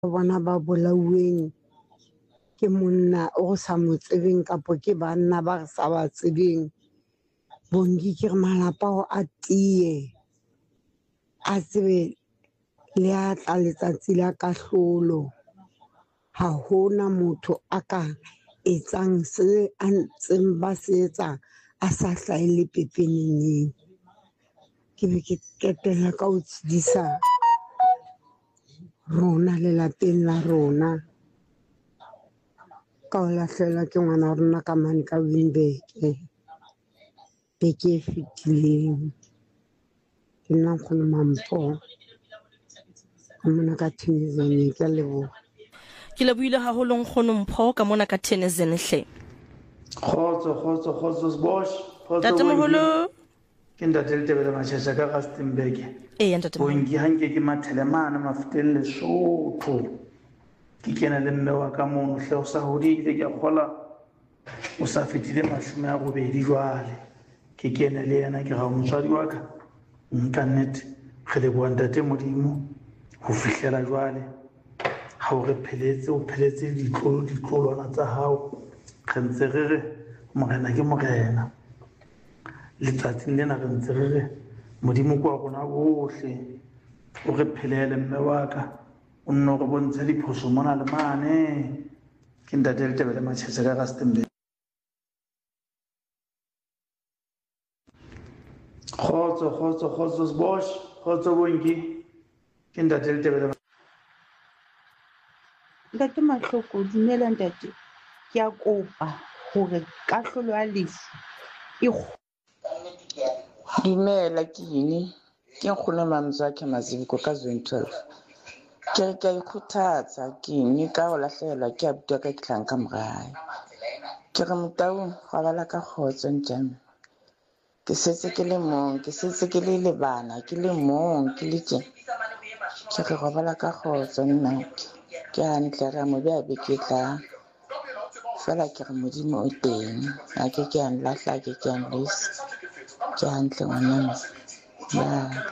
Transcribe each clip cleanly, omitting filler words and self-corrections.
bona ba bolauweng ke monna o sa mo tsebeng kapo ke banna ba sa ba tsebeng. Bongi ke malapa o a tie a tsebe le a tla letsatsi la kahlolo. Ha hona motho a ka etsang se a ntseng ba se etsa a sa hlahelle pepeneneng. Ke be ke qetela ka ho tshedisa rona le lapeng la rona ka ho lahlehelwa ke ngwana wa rona ka mane ka Windhoek beke e fetileng. Ke nna nkgono Mampho ka mona ka Theunissen. Ke a leboha. Ke lebohile haholo nkgono Mpho ka mona ka Theunissen hle. Khotso Sbosh. Ntatemoholo. Ke ntate Letebele Mashasha ka Rustenburg. Ntatemoholo. Bongi hanke ke mathelemana mafuteng Lesotho. Ke kena le mme wa ka mono hle o sa hodile ke kgola o sa fetile 80 jwale. Ke kena le yena ke ga motswadi wa ka nka nnete re leboha ntate Modimo ho fihlela jwale ha o re pheletse o pheletse ditlolwana tsa hao re ntse re re morena ke morena letsatsing lena re ntse re re Modimo kwa rona bohle o re phelele mme wa ka o nno re bontshe diphoso mona le mane ke ntate Letebele Mashasha ka Rustenburg. Khotso Sbosh. Khotso Bongi ke ntate Letebele. Ntate Mahloko, dumela ntate. Ke a kopa hore kahlolo ya lefu Dumela ke yini ke nkgono Mamzwakhe Maziviko ka Zone 12. Ke re ke a ikgothatsa ke yini ka ho lahlehelwa ke abuti wa ka ke tlang ka morae. Ke re Motaung ga bala ka kgotso ntjane. Ke setse ke le mong, ke setse ke le lebana, ke le mong, ke le tjena. Ke re robala ka kgotso nna ke hantle ra mo be a be ke tla fela ke re Modimo o teng a ke a nlahla ke a nlesa ke hantle ngwanana ya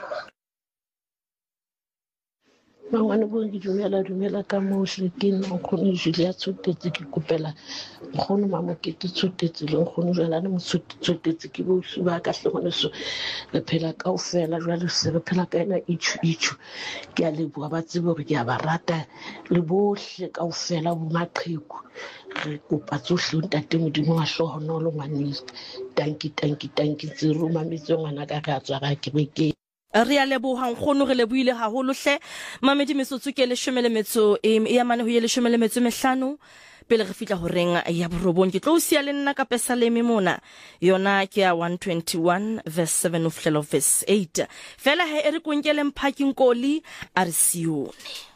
Mangwane Bongi dumela ka moo ke nna nkgono Julia Tshotetse ke kopela nkgono Mamokete Tshotetse le nkgono Jwalane Tshotetse ke bohle ba ka hlogoneso re phela kaofela jwale se re phela ka ena ichu ke a leboha ba tsebe hore ke a ba rata le bohle kaofela bo maqheku re kopa tsohle ntate Modimo wa hlohonolo ngwaneng tanki tse re mametse ngwana ka ga tswa ga kerekeng. Re a leboha nkgono re lebohile haholo hle. Mamedi metsotso ke 10 ya mane ho ye 15 pele re fitla ho reng ya borobong. Ke tlo sia le nna ka Pesalemi mona yona ke ya 121 verse 7 of verse 8 fela he e re konkele mphaki nkoli a re sione.